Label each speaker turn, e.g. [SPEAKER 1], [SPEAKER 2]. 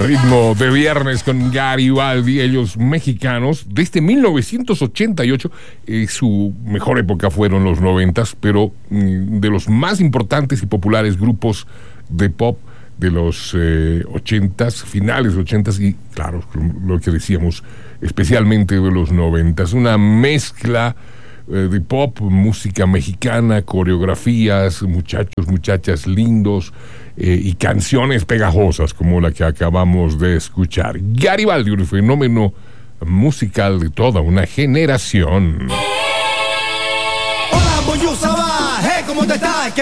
[SPEAKER 1] ritmo de viernes con Garibaldi, ellos mexicanos, desde 1988. Su mejor época fueron los 90s, pero de los más importantes y populares grupos de pop de los 80s, finales 80s y, claro, lo que decíamos, especialmente de los 90s. Una mezcla de pop, música mexicana, coreografías, muchachos, muchachas lindos y canciones pegajosas como la que acabamos de escuchar. Garibaldi, un fenómeno musical de toda una generación.
[SPEAKER 2] Hola, bonjour, ça va? Hey, ¿cómo te estás?